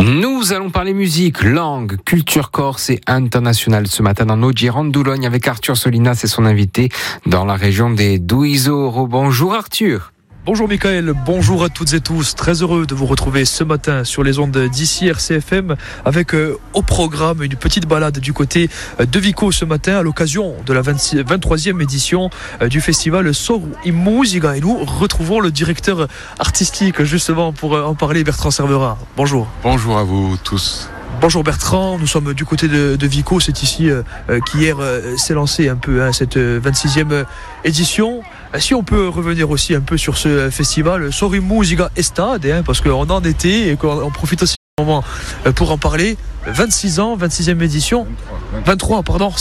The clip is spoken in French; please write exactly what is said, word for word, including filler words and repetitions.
Nous allons parler musique, langue, culture corse et internationale ce matin dans nos Gironde d'Oulogne avec Arthur Solinas et son invité dans la région des Douiseaux. Bonjour Arthur. Bonjour Michael, bonjour à toutes et tous. Très heureux de vous retrouver ce matin sur les ondes d'ici R C F M avec euh, au programme une petite balade du côté de Vico ce matin à l'occasion de la vingt-troisième édition euh, du festival Soru in Musica. Et nous retrouvons le directeur artistique justement pour euh, en parler, Bertrand Cervera. Bonjour. Bonjour à vous tous. Bonjour Bertrand, nous sommes du côté de, de Vico, c'est ici euh, qu'hier euh, s'est lancé un peu hein, cette vingt-sixième édition. Si on peut revenir aussi un peu sur ce festival Soru in Musica Estade, hein, parce qu'on en était et qu'on profite aussi du moment pour en parler. vingt-six ans, vingt-sixième édition, vingt-trois pardon.